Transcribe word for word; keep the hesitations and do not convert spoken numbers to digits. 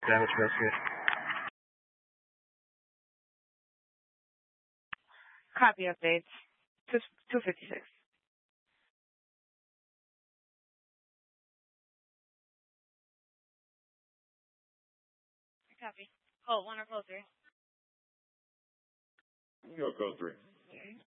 Damage rescue. Copy updates. Two two fifty six. Copy. Code one or code three. You go code three. Okay.